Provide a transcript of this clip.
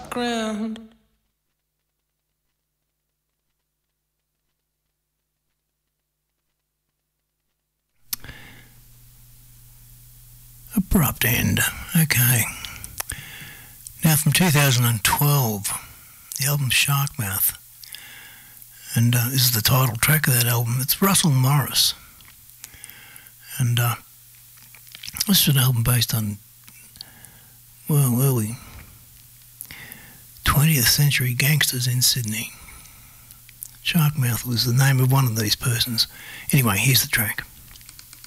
ground. Abrupt end. Okay. Now from 2012, the album Sharkmouth. And this is the title track of that album. It's Russell Morris. And this is an album based on, well, early 20th century gangsters in Sydney. Sharkmouth was the name of one of these persons. Anyway, here's the track.